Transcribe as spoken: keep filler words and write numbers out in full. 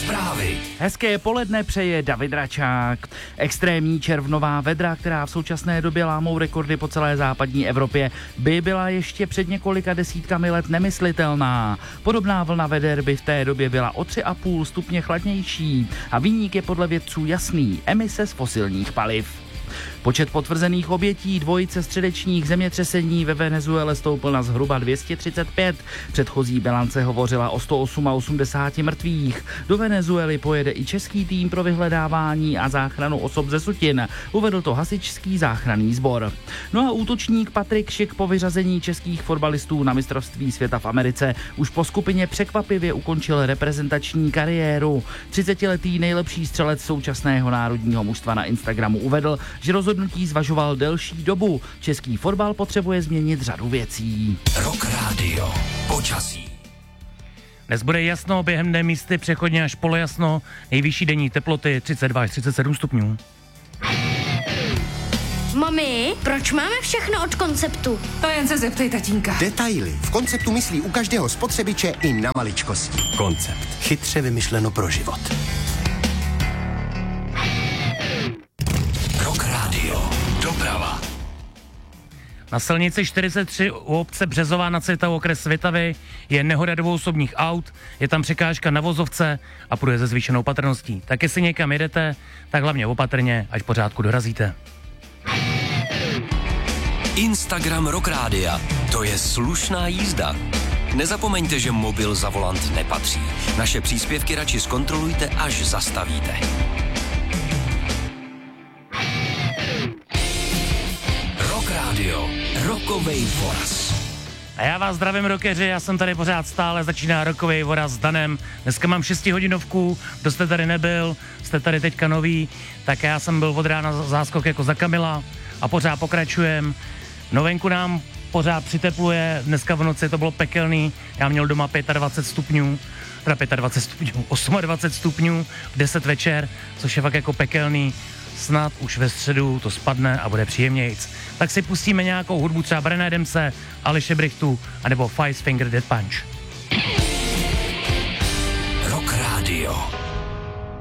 Zprávy. Hezké poledne přeje David Račák. Extrémní červnová vedra, která v současné době lámou rekordy po celé západní Evropě, by byla ještě před několika desítkami let nemyslitelná. Podobná vlna veder by v té době byla o tři a půl stupně chladnější a viník je podle vědců jasný: emise z fosilních paliv. Počet potvrzených obětí dvojice středečních zemětřesení ve Venezuele stoupl na zhruba dvě stě třicet pět. Předchozí bilance hovořila o sto osmaosmdesáti mrtvých. Do Venezuely pojede i český tým pro vyhledávání a záchranu osob ze sutin. Uvedl to hasičský záchranný sbor. No a útočník Patrik Schick po vyřazení českých fotbalistů na mistrovství světa v Americe už po skupině překvapivě ukončil reprezentační kariéru. třicetiletý nejlepší střelec současného národního mužstva na Instagramu uvedl, že rozhodnutí zvažoval delší dobu. Český fotbal potřebuje změnit řadu věcí. Rock Radio. Počasí. Dnes bude jasno, během dne místy přechodně až polojasno, nejvyšší denní teploty třicet dva až třicet sedm stupňů. Mami, proč máme všechno od Konceptu? To jen se zeptej tatínka. Detaily. V Konceptu myslí u každého spotřebiče i na maličkosti. Koncept. Chytře vymyšleno pro život. Rock Radio. Doprava. Na silnici čtyřicet tři u obce Březová nad Svitavou, okres Svitavy, je nehoda dvou osobních aut, je tam překážka na vozovce a půjde se zvýšenou patrností. Tak jestli někam jedete, tak hlavně opatrně, ať pořádku dorazíte. Instagram Rock Rádia. To je slušná jízda. Nezapomeňte, že mobil za volant nepatří. Naše příspěvky radši zkontrolujte, až zastavíte. Rock Radio. Rockovej voraz. A já vás zdravím, rockeři, já jsem tady pořád stále, začíná Rockovej voraz s Danem. Dneska mám šestihodinovku, kdo jste tady nebyl, jste tady teďka nový, tak já jsem byl od rána záskok jako za Kamila a pořád pokračujem. Novenku nám pořád přitepluje, dneska v noci to bylo pekelný, já měl doma dvacet pět stupňů, teda dvacet pět stupňů, dvacet osm stupňů v deset večer, což je fakt jako pekelný. Snad už ve středu to spadne a bude příjemnějc. Tak si pustíme nějakou hudbu, třeba Briana Adamse, Aleše Brichtu, anebo Five Finger Death Punch. Rock Radio.